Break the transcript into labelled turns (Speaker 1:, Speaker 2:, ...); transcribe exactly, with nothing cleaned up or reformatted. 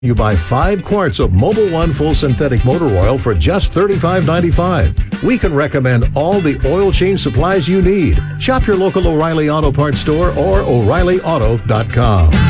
Speaker 1: You buy five quarts of Mobil One Full Synthetic Motor Oil for just thirty-five ninety-five. We can recommend all the oil change supplies you need. Shop your local O'Reilly Auto Parts store or O'Reilly Auto dot com.